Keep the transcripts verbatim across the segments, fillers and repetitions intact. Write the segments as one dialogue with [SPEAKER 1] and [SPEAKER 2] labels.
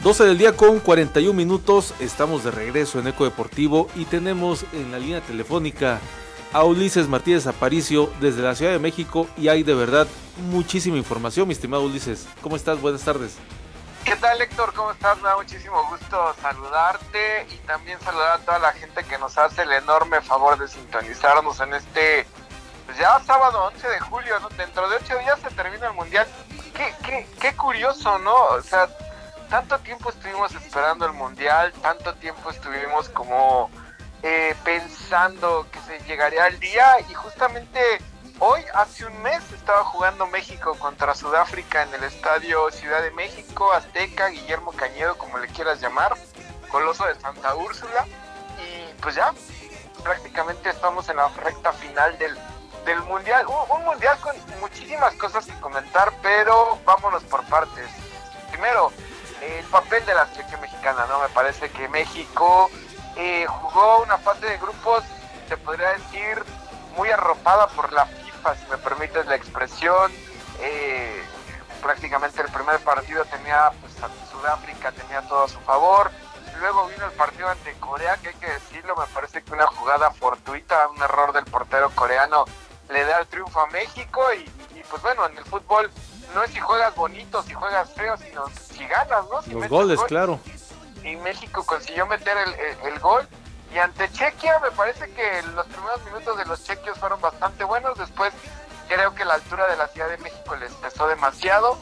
[SPEAKER 1] doce del día con cuarenta y un minutos, estamos de regreso en Eco Deportivo y tenemos en la línea telefónica a Ulises Martínez Aparicio desde la Ciudad de México y hay de verdad muchísima información, mi estimado Ulises. ¿Cómo estás? Buenas tardes.
[SPEAKER 2] ¿Qué tal, Héctor? ¿Cómo estás? Me da muchísimo gusto saludarte y también saludar a toda la gente que nos hace el enorme favor de sintonizarnos en este, pues ya sábado once de julio, ¿no? Dentro de ocho días se termina el Mundial. Qué, qué, qué curioso, ¿no? O sea, tanto tiempo estuvimos esperando el Mundial, tanto tiempo estuvimos como eh, pensando que se llegaría el día y justamente hoy, hace un mes, estaba jugando México contra Sudáfrica en el estadio Ciudad de México, Azteca, Guillermo Cañedo, como le quieras llamar, Coloso de Santa Úrsula, y pues ya, prácticamente estamos en la recta final del, del Mundial, un, un Mundial con muchísimas cosas que comentar, pero vámonos por partes. Primero, el papel de la selección mexicana, ¿no? Me parece que México eh, jugó una fase de grupos, se podría decir, muy arropada por la FIFA, si me permites la expresión. Eh, prácticamente el primer partido tenía, pues, a Sudáfrica tenía todo a su favor. Luego vino el partido ante Corea, que hay que decirlo, me parece que una jugada fortuita, un error del portero coreano le da el triunfo a México y, y pues bueno, en el fútbol no es si juegas bonito, si juegas feo, sino si ganas, ¿no? Si
[SPEAKER 1] Los goles, gol. Claro.
[SPEAKER 2] Y México consiguió meter el, el, el gol. Y ante Chequia me parece que los primeros minutos de los chequios fueron bastante buenos. Después creo que la altura de la Ciudad de México les pesó demasiado.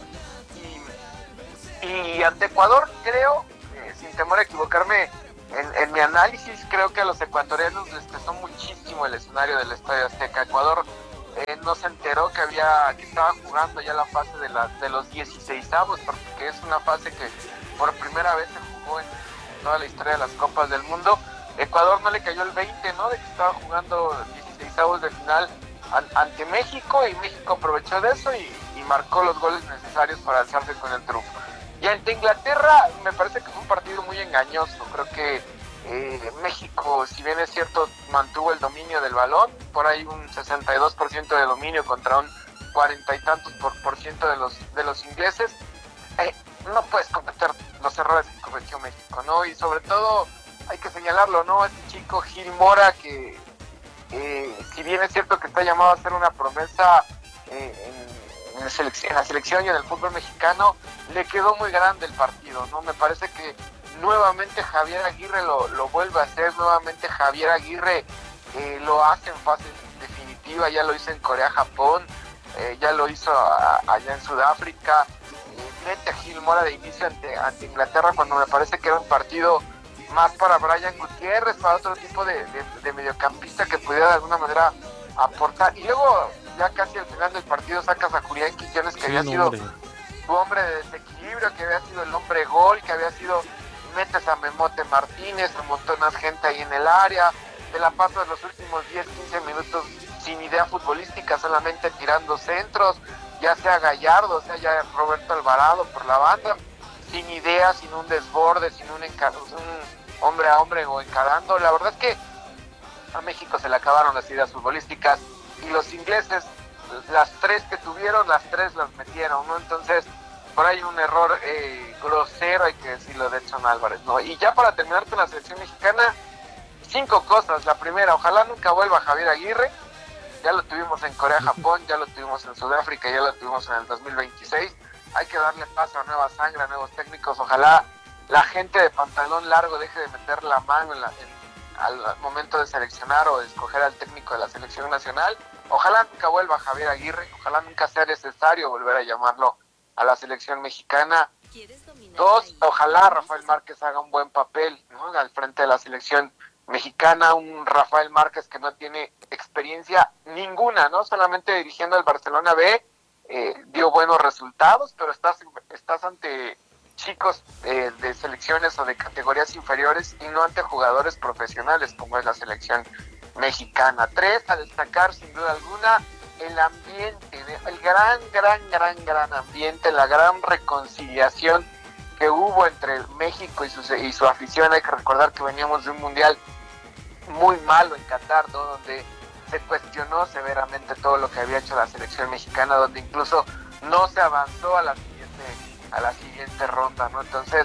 [SPEAKER 2] Y, y ante Ecuador creo, eh, sin temor a equivocarme en, en mi análisis, creo que a los ecuatorianos les pesó muchísimo el escenario del Estadio Azteca. Ecuador eh, no se enteró que había que estaba jugando ya la fase de, la, de los dieciseisavos, porque es una fase que por primera vez se jugó en toda la historia de las Copas del Mundo. Ecuador no le cayó el veinte, ¿no? De que estaba jugando dieciseisavos de final an, ante México y México aprovechó de eso y, y marcó los goles necesarios para alzarse con el triunfo. Y ante Inglaterra me parece que fue un partido muy engañoso. Creo que eh, México, si bien es cierto, mantuvo el dominio del balón, por ahí un sesenta y dos por ciento de dominio contra un cuarenta y tantos por, por ciento de los, de los ingleses. Eh, no puedes cometer los errores que cometió México, ¿no? Y sobre todo hay que señalarlo, ¿no? Este chico Gil Mora, que eh, si bien es cierto que está llamado a ser una promesa eh, en, en, selección, en la selección y en el fútbol mexicano, le quedó muy grande el partido, ¿no? Me parece que nuevamente Javier Aguirre lo, lo vuelve a hacer, nuevamente Javier Aguirre eh, lo hace en fase definitiva, ya lo hizo en Corea, Japón, eh, ya lo hizo a, allá en Sudáfrica, eh, mete a Gil Mora de inicio ante, ante Inglaterra cuando me parece que era un partido más para Brian Gutiérrez, para otro tipo de, de, de mediocampista que pudiera de alguna manera aportar. Y luego, ya casi al final del partido, sacas a Julián Quiñones, que sí, había sido hombre. su hombre de desequilibrio, que había sido el hombre gol, que había sido, metes a Memote Martínez, un montón de gente ahí en el área, te la pasas los últimos diez, quince minutos sin idea futbolística, solamente tirando centros, ya sea Gallardo, sea ya Roberto Alvarado por la banda, sin idea, sin un desborde, sin un, encar- un hombre a hombre o encarando. La verdad es que a México se le acabaron las ideas futbolísticas y los ingleses, las tres que tuvieron, las tres las metieron, ¿no? Entonces, por ahí un error eh, grosero, hay que decirlo, de Edson Álvarez, ¿no? Y ya para terminar con la selección mexicana, cinco cosas. La primera, ojalá nunca vuelva Javier Aguirre. Ya lo tuvimos en Corea, Japón, ya lo tuvimos en Sudáfrica, ya lo tuvimos en el dos mil veintiséis. Hay que darle paso a nueva sangre, a nuevos técnicos. Ojalá la gente de pantalón largo deje de meter la mano en la, en, al momento de seleccionar o de escoger al técnico de la selección nacional. Ojalá nunca vuelva Javier Aguirre, ojalá nunca sea necesario volver a llamarlo a la selección mexicana. Dos, ojalá Rafael Márquez haga un buen papel, ¿no?, al frente de la selección mexicana, un Rafael Márquez que no tiene experiencia ninguna, ¿no? Solamente dirigiendo al Barcelona B, eh, dio buenos resultados, pero estás, estás ante chicos eh, de selecciones o de categorías inferiores y no ante jugadores profesionales como es la selección mexicana. Tres, a destacar sin duda alguna, el ambiente, el gran, gran, gran, gran ambiente, la gran reconciliación que hubo entre México y su, y su afición. Hay que recordar que veníamos de un mundial muy malo en Qatar, ¿no?, donde se cuestionó severamente todo lo que había hecho la selección mexicana, donde incluso no se avanzó a la siguiente a la siguiente ronda, ¿no? Entonces,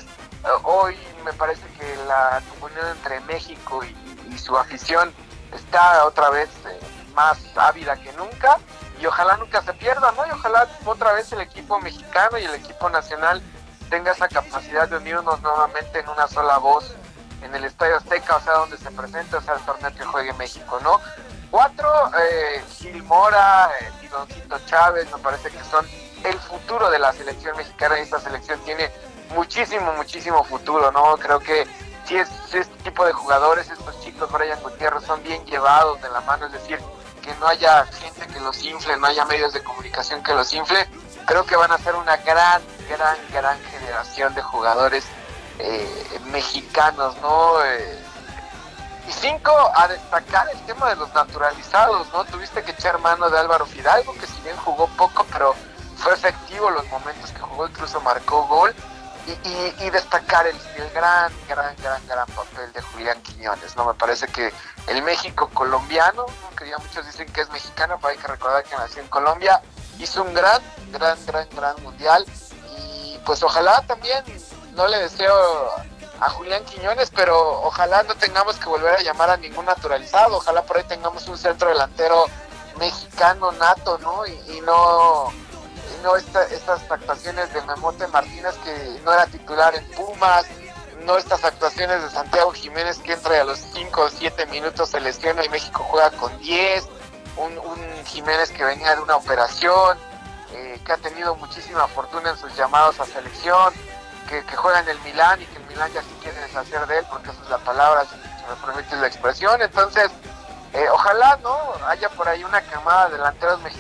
[SPEAKER 2] hoy me parece que la comunión entre México y, y su afición está otra vez eh, más ávida que nunca, y ojalá nunca se pierda, ¿no? Y ojalá otra vez el equipo mexicano y el equipo nacional tenga esa capacidad de unirnos nuevamente en una sola voz en el Estadio Azteca, o sea, donde se presente, o sea, el torneo que juegue México, ¿no? Cuatro, eh, Gil Mora, eh, Tironcito Chávez, me parece que son el futuro de la selección mexicana, y esta selección tiene muchísimo, muchísimo futuro, ¿no? Creo que si es si este tipo de jugadores, estos chicos, Brian Gutiérrez, son bien llevados de la mano, es decir, que no haya gente que los infle, no haya medios de comunicación que los infle, creo que van a ser una gran, gran, gran generación de jugadores eh, mexicanos, ¿no? Eh, y cinco, a destacar el tema de los naturalizados, ¿no? Tuviste que echar mano de Álvaro Fidalgo, que si bien jugó poco, pero fue efectivo los momentos que jugó, incluso marcó gol. Y, y, y destacar el, el gran, gran, gran, gran papel de Julián Quiñones, ¿no? Me parece que el México colombiano, aunque ya muchos dicen que es mexicano, pero hay que recordar que nació en Colombia, hizo un gran, gran, gran, gran mundial. Y pues ojalá también, no le deseo a Julián Quiñones, pero ojalá no tengamos que volver a llamar a ningún naturalizado, ojalá por ahí tengamos un centro delantero mexicano nato, ¿no? Y, y no... no esta, estas actuaciones de Memote Martínez, que no era titular en Pumas, no estas actuaciones de Santiago Jiménez, que entra y a los cinco o siete minutos se lesiona y México juega con diez, un, un Jiménez que venía de una operación, eh, que ha tenido muchísima fortuna en sus llamados a selección, que, que juega en el Milán y que el Milán ya se quiere deshacer de él, porque esa es la palabra, si, si me permites la expresión. Entonces, eh, ojalá no haya por ahí una camada de delanteros mexicanos